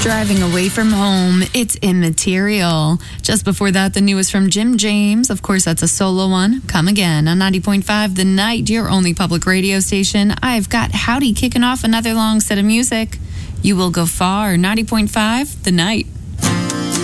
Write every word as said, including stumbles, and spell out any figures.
Driving away from home, it's immaterial. Just before that, the newest from Jim James. Of course, that's a solo one. Come Again on ninety point five The Night, your only public radio station. I've got Howdy kicking off another long set of music. You Will Go Far, ninety point five The Night.